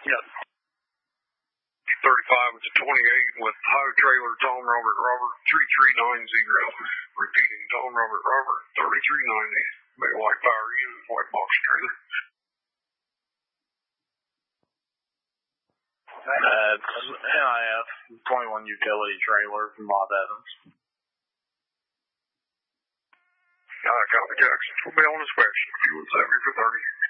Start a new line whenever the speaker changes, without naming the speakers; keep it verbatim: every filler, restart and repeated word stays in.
Yep.
thirty-five with the twenty-eight with Ohio Trailer, Tom Robert Robert, three three nine zero. Repeating, Tom Robert Robert, thirty-three ninety. Bay White Power Unit, White Box Trailer.
That's N I F, twenty-one Utility Trailer from Bob Evans.
I copy Jackson. We'll be on inspection. Fuel seventy for thirty.